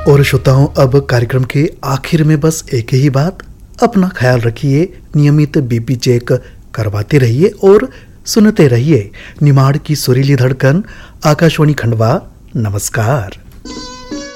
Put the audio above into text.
और श्रोताओं, अब कार्यक्रम के आखिर में बस एक ही बात, अपना ख्याल रखिए, नियमित बीपी चेक करवाते रहिए और सुनते रहिए निमाड़ की सुरीली धड़कन आकाशवाणी खंडवा। नमस्कार।